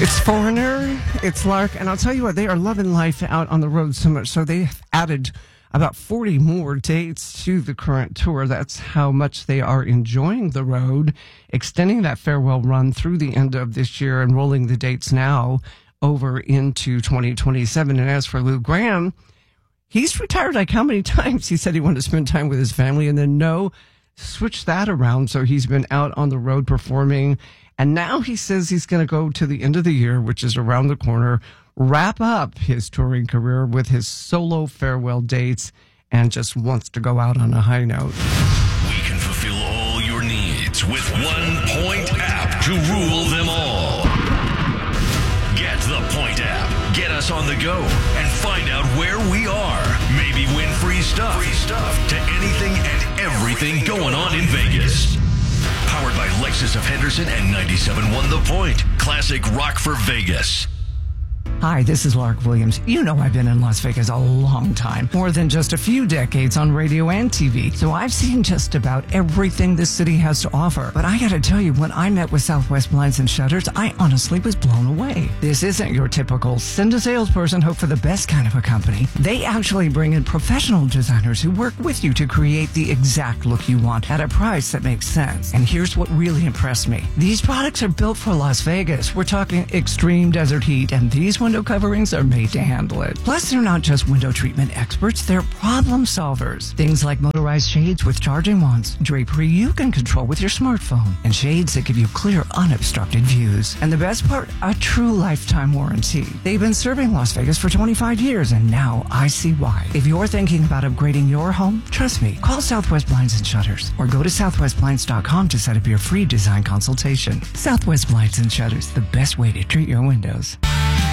It's Foreigner, it's Lark, and I'll tell you what, they are loving life out on the road so much, so they've added about 40 more dates to the current tour. That's how much they are enjoying the road, extending that farewell run through the end of this year and rolling the dates now over into 2027. And as for Lou Gramm, he's retired like how many times? He said he wanted to spend time with his family, and then switched that around. So he's been out on the road performing. And now he says he's going to go to the end of the year, which is around the corner, wrap up his touring career with his solo farewell dates, and just wants to go out on a high note. We can fulfill all your needs with one Point app to rule them all. Get the Point app. Get us on the go and find out where we are. Maybe win free stuff to anything and everything going on in Vegas. Powered by Lexus of Henderson and 97.1 The Point. Classic rock for Vegas. Hi, this is Lark Williams. You know I've been in Las Vegas a long time, more than just a few decades on radio and TV. So I've seen just about everything this city has to offer. But I gotta tell you, when I met with Southwest Blinds and Shutters, I honestly was blown away. This isn't your typical send a salesperson, hope for the best kind of a company. They actually bring in professional designers who work with you to create the exact look you want at a price that makes sense. And here's what really impressed me. These products are built for Las Vegas. We're talking extreme desert heat, and these window coverings are made to handle it. Plus, they're not just window treatment experts, they're problem solvers. Things like motorized shades with charging wands, drapery you can control with your smartphone, and shades that give you clear, unobstructed views. And the best part, a true lifetime warranty. They've been serving Las Vegas for 25 years, and now I see why. If you're thinking about upgrading your home, trust me, call Southwest Blinds and Shutters, or go to southwestblinds.com to set up your free design consultation. Southwest Blinds and Shutters, the best way to treat your windows.